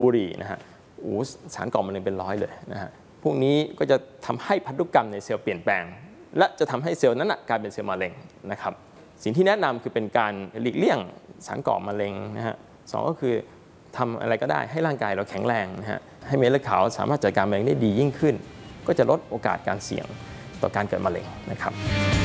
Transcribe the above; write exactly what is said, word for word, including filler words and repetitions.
บุหรี่นะฮะโอ้สารก่อมะเร็งเป็นร้อยเลยนะฮะพวกนี้ก็จะทำให้พันธุกรรมในเซลล์เปลี่ยนแปลงและจะทำให้เซลล์นั้นกลายเป็นเซลล์มะเร็งนะครับสิ่งที่แนะนำคือเป็นการหลีกเลี่ยงสารก่อมะเร็งนะฮะสองก็คือทำอะไรก็ได้ให้ร่างกายเราแข็งแรงนะฮะให้เม็ดเลือดขาวสามารถจัดการมะเร็งได้ดียิ่งขึ้นก็จะลดโอกาสการเสี่ยงต่อการเกิดมะเร็งนะครับ